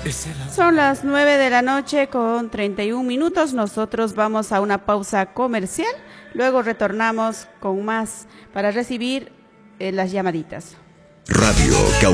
Son las 9 de la noche con 31 minutos. Nosotros vamos a una pausa comercial. Luego retornamos con más para recibir las llamaditas. Radio Cauca.